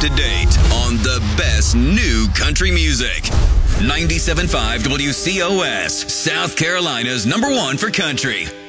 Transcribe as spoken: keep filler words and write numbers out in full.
to date on the best new country music. ninety-seven point five W C O S, South Carolina's number one for country.